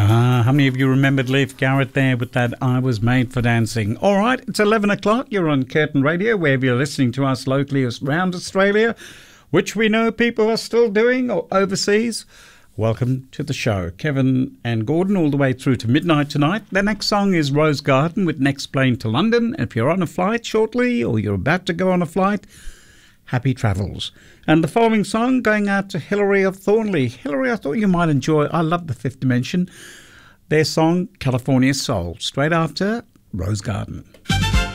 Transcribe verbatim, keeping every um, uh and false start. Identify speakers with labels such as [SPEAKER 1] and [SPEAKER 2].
[SPEAKER 1] Ah, how many of you remembered Leif Garrett there with that I Was Made for Dancing? All right, it's eleven o'clock. You're on Curtin Radio, wherever you're listening to us locally around Australia, which we know people are still doing, or overseas. Welcome to the show. Kevin and Gordon all the way through to midnight tonight. The next song is Rose Garden with Next Plane to London. If you're on a flight shortly or you're about to go on a flight, happy travels. And the following song going out to Hilary of Thornley. Hilary, I thought you might enjoy, I love the Fifth Dimension, their song California Soul, straight after Rose Garden.